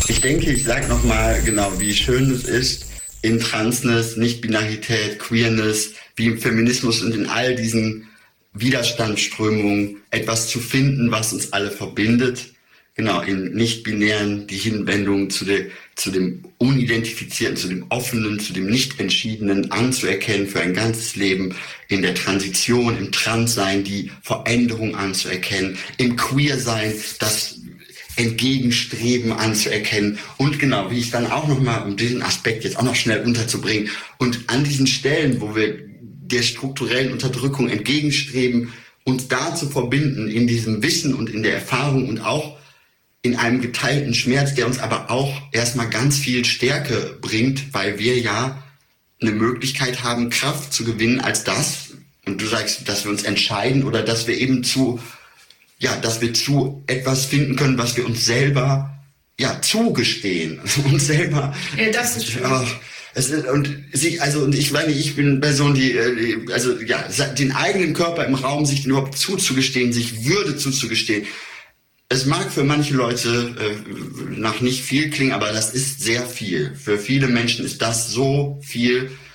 Ich denke, ich sage nochmal genau, wie schön es ist, in Transness, Nicht-Binarität, Queerness, wie im Feminismus und in all diesen Widerstandsströmungen etwas zu finden, was uns alle verbindet. Genau, im Nicht-Binären die Hinwendung zu dem Unidentifizierten, zu dem Offenen, zu dem Nicht-Entschiedenen anzuerkennen für ein ganzes Leben, in der Transition, im Transsein die Veränderung anzuerkennen, im Queersein das Entgegenstreben anzuerkennen und genau, wie ich dann auch nochmal, um diesen Aspekt jetzt auch noch schnell unterzubringen und an diesen Stellen, wo wir der strukturellen Unterdrückung entgegenstreben, uns da zu verbinden in diesem Wissen und in der Erfahrung und auch in einem geteilten Schmerz, der uns aber auch erstmal ganz viel Stärke bringt, weil wir ja eine Möglichkeit haben, Kraft zu gewinnen als das, und du sagst, dass wir uns entscheiden oder dass wir eben dass wir zu etwas finden können, was wir uns selber zugestehen. Also uns selber. Ja, das ist schön. Und ich meine, ich bin eine Person, die den eigenen Körper im Raum sich überhaupt zuzugestehen, sich Würde zuzugestehen. Es mag für manche Leute nach nicht viel klingen, aber das ist sehr viel. Für viele Menschen ist das so viel.